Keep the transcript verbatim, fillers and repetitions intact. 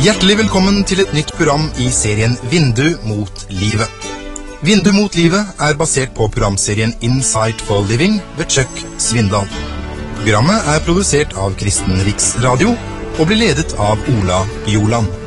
Hjertelig velkommen til et nytt program i serien Vindu mot livet. Vindu mot livet er basert på programserien Insight for Living ved Chuck Svindal. Programmet er produsert av Kristen Riksradio og blir ledet av Ola Joland.